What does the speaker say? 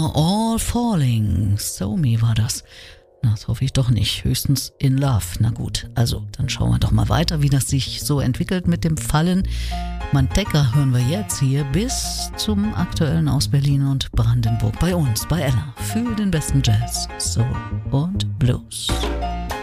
All Falling. So Me war das. Das hoffe ich doch nicht. Höchstens In Love. Na gut, also dann schauen wir doch mal weiter, wie das sich so entwickelt mit dem Fallen. Manteca hören wir jetzt hier bis zum Aktuellen aus Berlin und Brandenburg bei uns, bei Ella, für den besten Jazz, Soul und Blues.